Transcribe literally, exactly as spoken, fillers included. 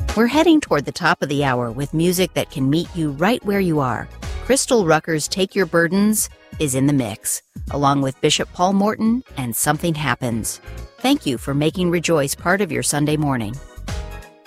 We're heading toward the top of the hour with music that can meet you right where you are. Crystal Rucker's Take Your Burdens is in the mix, along with Bishop Paul Morton and Something Happens. Thank you for making Rejoice part of your Sunday morning.